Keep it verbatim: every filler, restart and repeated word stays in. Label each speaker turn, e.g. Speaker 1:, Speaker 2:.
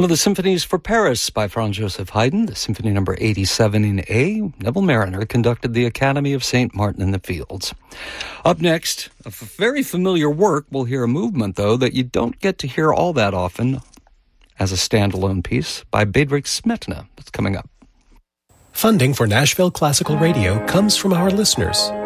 Speaker 1: One of the symphonies for Paris by Franz Joseph Haydn, the Symphony Number eighty-seven in A. Neville Marriner conducted the Academy of Saint Martin in the Fields. Up next, a f- very familiar work. We'll hear a movement, though, that you don't get to hear all that often as a standalone piece by Bedřich Smetana. That's coming up.
Speaker 2: Funding for Nashville Classical Radio comes from our listeners.